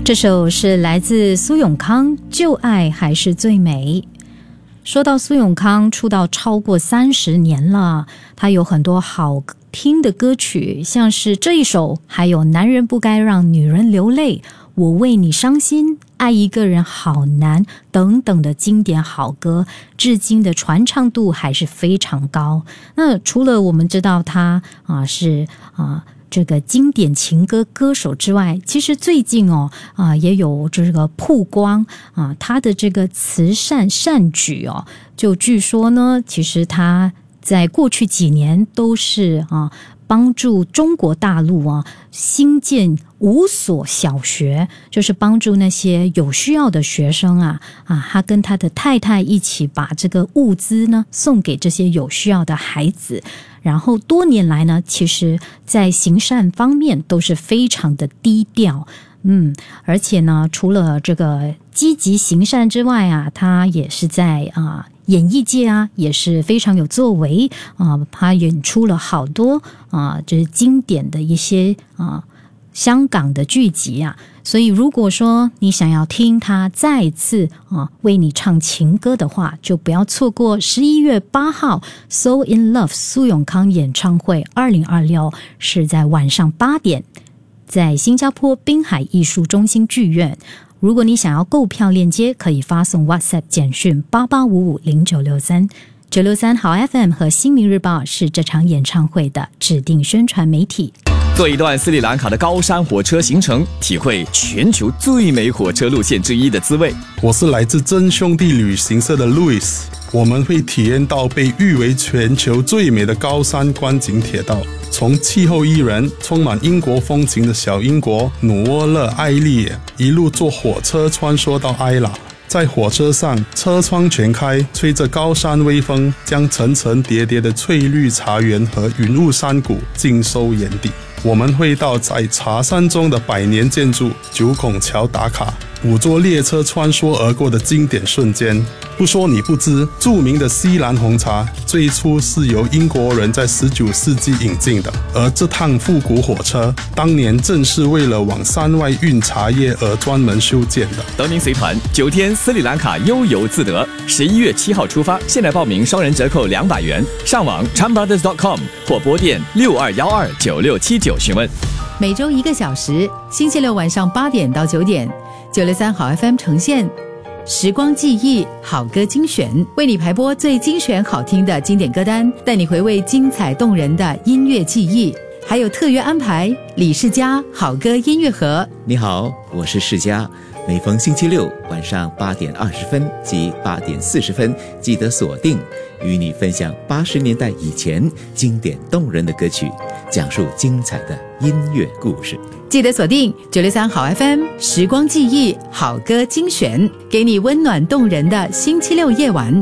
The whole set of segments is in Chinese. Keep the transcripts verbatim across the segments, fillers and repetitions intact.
这首是来自苏永康，旧爱还是最美。说到苏永康出道超过三十年了，他有很多好听的歌曲，像是这一首，还有男人不该让女人流泪，我为你伤心，爱一个人好难等等的经典好歌，至今的传唱度还是非常高。那除了我们知道他啊是啊这个经典情歌歌手之外，其实最近哦啊也有这个曝光啊他的这个慈善善举哦，就据说呢，其实他在过去几年都是啊帮助中国大陆啊新建五所小学，就是帮助那些有需要的学生啊啊，他跟他的太太一起把这个物资呢送给这些有需要的孩子。然后多年来呢，其实在行善方面都是非常的低调。嗯，而且呢，除了这个积极行善之外啊，他也是在啊演艺界啊也是非常有作为啊，他演出了好多啊就是经典的一些啊香港的剧集啊。所以如果说你想要听他再次啊为你唱情歌的话，就不要错过十一月八号 So in Love 苏永康演唱会二零二六，是在晚上八点，在新加坡滨海艺术中心剧院。如果你想要购票链接，可以发送 WhatsApp 简讯八八五五零九六三。九六三好 F M 和新民日报是这场演唱会的指定宣传媒体。 做一段斯里兰卡的高山火车行程，体会全球最美火车路线之一的滋味。 我是来自真兄弟旅行社的 Louis， 我们会体验到被誉为全球最美的高山观景铁道，从气候宜人、充满英国风情的小英国努沃勒艾利，一路坐火车穿梭到埃拉。在火车上，车窗全开，吹着高山微风，将层层叠叠的翠绿茶园和云雾山谷尽收眼底。我们会到在茶山中的百年建筑九孔桥打卡，捕捉列车穿梭而过的经典瞬间。不说你不知，著名的西兰红茶最初是由英国人在十九世纪引进的，而这趟复古火车当年正是为了往山外运茶叶而专门修建的。 德明随团九天斯里兰卡悠游自得，十一月七号出发，现在报名双人折扣两百元，上网 chan brothers dot com 或拨电六二一二九六七九询问。 每周一个小时，星期六晚上八点到九点，九六三好 F M 呈现时光记忆好歌精选，为你排播最精选好听的经典歌单，带你回味精彩动人的音乐记忆，还有特约安排李世嘉好歌音乐盒。 你好，我是世嘉，每逢星期六晚上八点二十分及八点四十分，记得锁定，与你分享八十年代以前经典动人的歌曲，讲述精彩的音乐故事。 记得锁定九六三好 F M 时光记忆好歌精选，给你温暖动人的星期六夜晚。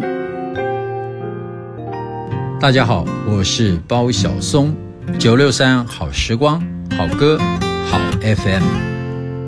大家好，我是包小松，九六三好时光好歌好 F M。